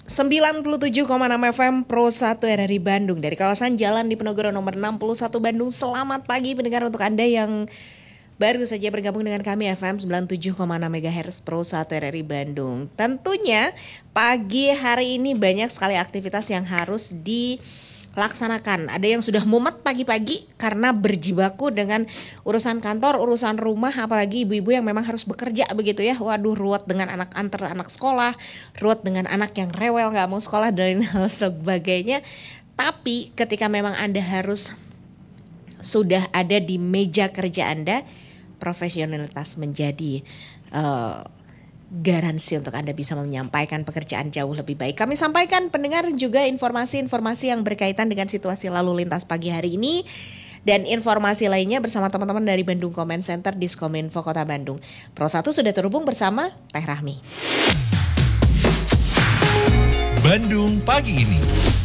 97,6 FM Pro 1 RRI Bandung dari kawasan Jalan Diponegoro nomor 61 Bandung. Selamat pagi pendengar untuk Anda yang baru saja bergabung dengan kami FM 97,6 MHz Pro 1 RRI Bandung. Tentunya pagi hari ini banyak sekali aktivitas yang harus dilaksanakan. Ada yang sudah mumet pagi-pagi karena berjibaku dengan urusan kantor, urusan rumah, apalagi ibu-ibu yang memang harus bekerja begitu ya. Waduh, ruwet dengan antar anak sekolah, ruwet dengan anak yang rewel gak mau sekolah dan hal sebagainya. Tapi ketika memang Anda harus sudah ada di meja kerja Anda, profesionalitas menjadi garansi untuk Anda bisa menyampaikan pekerjaan jauh lebih baik. Kami sampaikan pendengar juga informasi-informasi yang berkaitan dengan situasi lalu lintas pagi hari ini dan informasi lainnya bersama teman-teman dari Bandung Comment Center Diskominfo Kota Bandung. Pro 1 sudah terhubung bersama Teh Rahmi. Bandung pagi ini.